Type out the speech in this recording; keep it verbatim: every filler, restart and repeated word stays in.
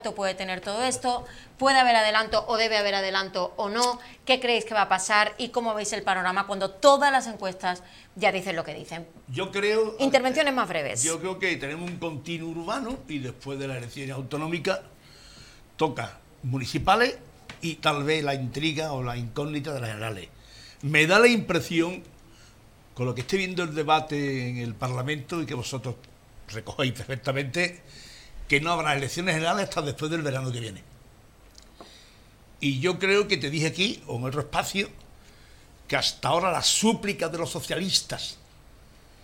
puede tener todo esto? ¿Puede haber adelanto o debe haber adelanto o no? ¿Qué creéis que va a pasar y cómo veis el panorama cuando todas las encuestas ya dicen lo que dicen? Yo creo... Intervenciones más breves. Yo creo que tenemos un continuo urbano y después de las elecciones autonómicas toca municipales y tal vez la intriga o la incógnita de las generales. Me da la impresión, con lo que estoy viendo el debate en el Parlamento y que vosotros recogéis perfectamente, que no habrá elecciones generales hasta después del verano que viene. Y yo creo que te dije aquí, o en otro espacio, que hasta ahora las súplicas de los socialistas